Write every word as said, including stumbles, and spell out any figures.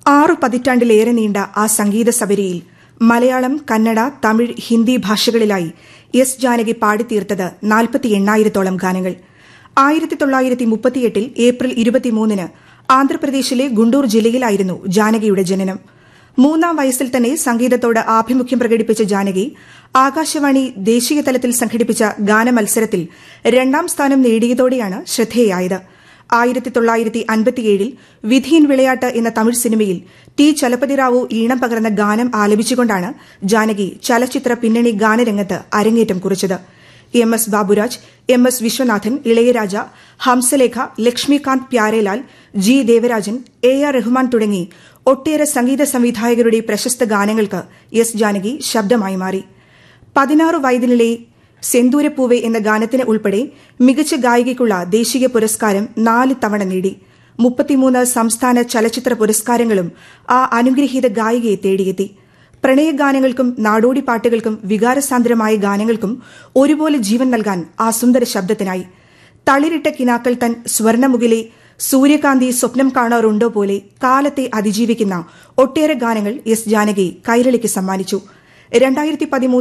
ആറു പതിറ്റാണ്ടിലേറെ നീണ്ട ആ സംഗീത സബരിയിൽ മലയാളം, കന്നഡ, തമിഴ്, ഹിന്ദി ഭാഷകളിലായി എസ് ജാനകി പാടിത്തീർത്തത് നാൽപ്പത്തി എണ്ണായിരത്തോളം ഗാനങ്ങൾ. ആയിരത്തി തൊള്ളായിരത്തി മുപ്പത്തിയെട്ടിൽ ഏപ്രിൽ ഇരുപത്തിമൂന്നിന് ആന്ധ്രാപ്രദേശിലെ ഗുണ്ടൂർ ജില്ലയിലായിരുന്നു ജാനകിയുടെ ജനനം. മൂന്നാം വയസ്സിൽ തന്നെ സംഗീതത്തോട് ആഭിമുഖ്യം പ്രകടിപ്പിച്ച ജാനകി ആകാശവാണി ദേശീയ തലത്തിൽ സംഘടിപ്പിച്ച ഗാനമത്സരത്തിൽ രണ്ടാം സ്ഥാനം നേടിയതോടെയാണ് ശ്രദ്ധേയായത്. ആയിരത്തി തൊള്ളായിരത്തി അൻപത്തിയേഴിൽ വിധിയിൻ വിളയാട്ട് എന്ന തമിഴ് സിനിമയിൽ ടി ചലപതിറാവു ഈണം പകർന്ന ഗാനം ആലപിച്ചുകൊണ്ടാണ് ജാനകി ചലച്ചിത്ര പിന്നണി ഗാനരംഗത്ത് അരങ്ങേറ്റം കുറിച്ചത്. M S Baburaj, M S Viswanathan, Ilaiyaraaja, Hamsalekha, Laxmikant Pyarelal, G Devarajan, A R Rahman തുടങ്ങി ഒട്ടേറെ സംഗീത സംവിധായകരുടെ പ്രശസ്ത ഗാനങ്ങൾക്ക് എസ് ജാനകി ശബ്ദമായി മാറി. പതിനാറ് വയതിനിലെ സെന്തൂരപ്പൂവെ എന്ന ഗാനത്തിന് ഉൾപ്പെടെ മികച്ച ഗായികയ്ക്കുള്ള ദേശീയ പുരസ്കാരം നാല് തവണ നേടി. മുപ്പത്തിമൂന്ന് സംസ്ഥാന ചലച്ചിത്ര പുരസ്കാരങ്ങളും ആ അനുഗ്രഹീത ഗായികയെ തേടിയെത്തി. പ്രണയഗാനങ്ങൾക്കും നാടോടി പാട്ടുകൾക്കും വികാരസാന്ദ്രമായ ഗാനങ്ങൾക്കും ഒരുപോലെ ജീവൻ നൽകാൻ ആ സുന്ദര ശബ്ദത്തിനായി. തളിരിട്ട കിനാക്കൾ തൻ സ്വർണമുകിലെ സൂര്യകാന്തി സ്വപ്നം കാണാറുണ്ടോ പോലെ കാലത്തെ അതിജീവിക്കുന്ന ഒട്ടേറെ ഗാനങ്ങൾ എസ് ജാനകി കൈരളിക്ക് സമ്മാനിച്ചു. രണ്ടായിരത്തി പതിമൂന്ന്